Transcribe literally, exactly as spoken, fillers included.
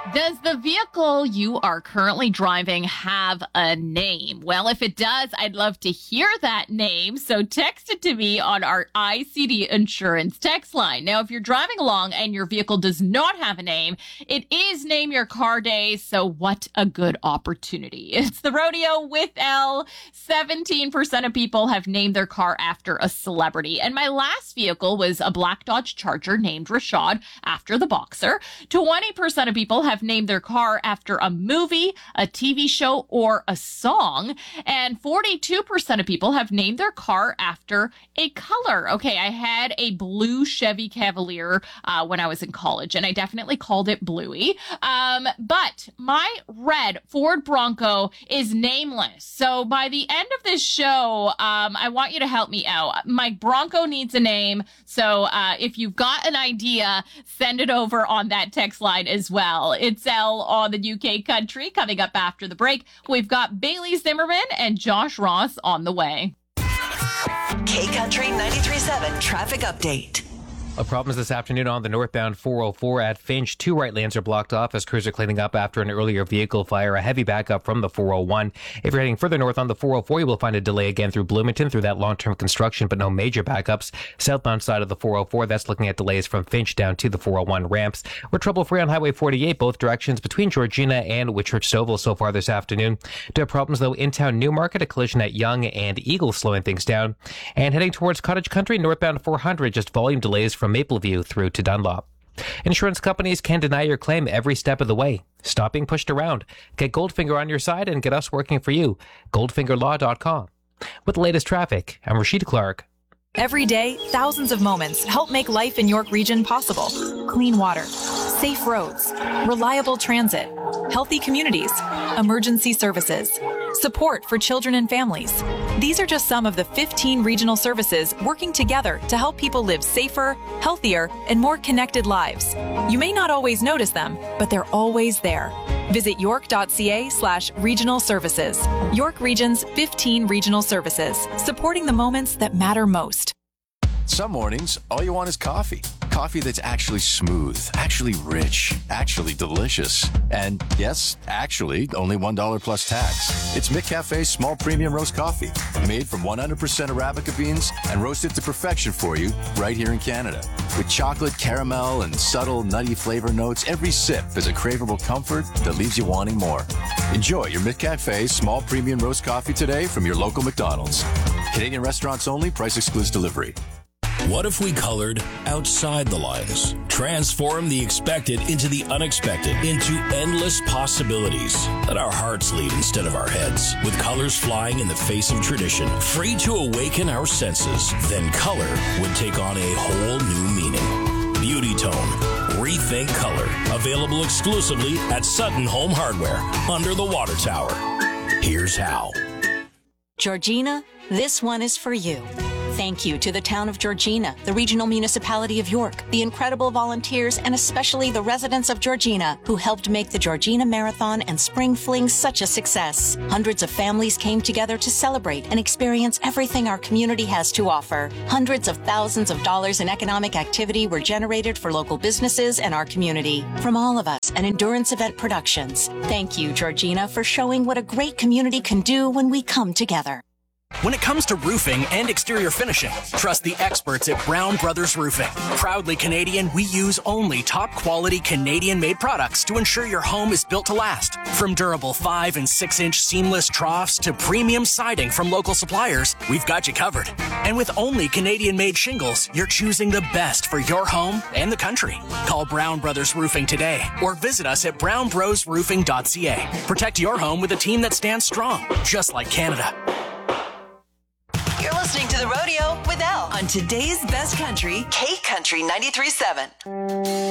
Does the vehicle you are currently driving have a name? Well, if it does, I'd love to hear that name. So text it to me on our I C D Insurance text line. Now, if you're driving along and your vehicle does not have a name, it is Name Your Car Day. So what a good opportunity. It's the rodeo with L. seventeen percent of people have named their car after a celebrity. And my last vehicle was a black Dodge Charger named Rashad after the boxer. twenty percent of people have named their car after a movie, a T V show, or a song. And forty-two percent of people have named their car after a color. Okay, I had a blue Chevy Cavalier uh, when I was in college, and I definitely called it Bluey. Um, but my red Ford Bronco is nameless. So by the end of this show, um, I want you to help me out. My Bronco needs a name. So uh, if you've got an idea, send it over on that text line as well. It's L on the U K Country. Coming up after the break, we've got Bailey Zimmerman and Josh Ross on the way. K Country ninety-three point seven traffic update. A problems this afternoon on the northbound four oh four at Finch. Two right lanes are blocked off as crews are cleaning up after an earlier vehicle fire. A heavy backup from the four oh one. If you're heading further north on the four oh four, you will find a delay again through Bloomington through that long-term construction, but no major backups. Southbound side of the four oh four, that's looking at delays from Finch down to the four oh one ramps. We're trouble-free on Highway forty-eight, both directions between Georgina and Whitchurch-Stouffville so far this afternoon. Do have problems, though, in town Newmarket, a collision at Yonge and Eagle slowing things down. And heading towards Cottage Country, northbound four hundred, just volume delays from Mapleview through to Dunlop. Insurance companies can deny your claim every step of the way. Stop being pushed around. Get Goldfinger on your side and get us working for you. goldfinger law dot com. With the latest traffic, I'm Rashid Clark. Every day, thousands of moments help make life in York Region possible. Clean water, safe roads, reliable transit, healthy communities, emergency services, support for children and families. These are just some of the fifteen regional services working together to help people live safer, healthier, and more connected lives. You may not always notice them, but they're always there. Visit york.ca slash regional services. York Region's fifteen regional services, supporting the moments that matter most. Some mornings, all you want is coffee. Coffee that's actually smooth, actually rich, actually delicious. And yes, actually, only one dollar plus tax. It's McCafe's small premium roast coffee, made from one hundred percent Arabica beans and roasted to perfection for you right here in Canada. With chocolate, caramel, and subtle nutty flavor notes, every sip is a craveable comfort that leaves you wanting more. Enjoy your McCafe small premium roast coffee today from your local McDonald's. Canadian restaurants only, price excludes delivery. What if we colored outside the lines? Transform the expected into the unexpected, into endless possibilities. Let our hearts lead instead of our heads, with colors flying in the face of tradition, free to awaken our senses. Then color would take on a whole new meaning. Beauty Tone. Rethink Color. Available exclusively at Sutton Home Hardware, under the water tower. Here's how. Georgina, this one is for you. Thank you to the town of Georgina, the regional municipality of York, the incredible volunteers, and especially the residents of Georgina who helped make the Georgina Marathon and Spring Fling such a success. Hundreds of families came together to celebrate and experience everything our community has to offer. Hundreds of thousands of dollars in economic activity were generated for local businesses and our community. From all of us at Endurance Event Productions, thank you, Georgina, for showing what a great community can do when we come together. When it comes to roofing and exterior finishing, trust the experts at Brown Brothers Roofing. Proudly Canadian, we use only top quality Canadian-made products to ensure your home is built to last. From durable five and six inch seamless troughs to premium siding from local suppliers, we've got you covered. And with only Canadian-made shingles, you're choosing the best for your home and the country. Call Brown Brothers Roofing today or visit us at brown bros roofing dot c a. Protect your home with a team that stands strong, just like Canada. You're listening to The Rodeo with L on today's best country, K Country ninety-three point seven.